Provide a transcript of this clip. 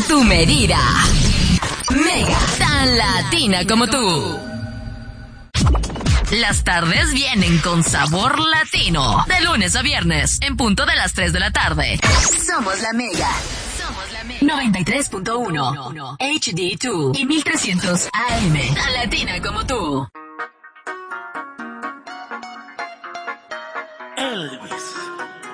tu medida. Mega, tan latina como tú. Las tardes vienen con sabor latino. De lunes a viernes, en punto de las 3 de la tarde. Somos la Mega. 93.1 HD2 y 1300 AM. Tan latina como tú. Elvis.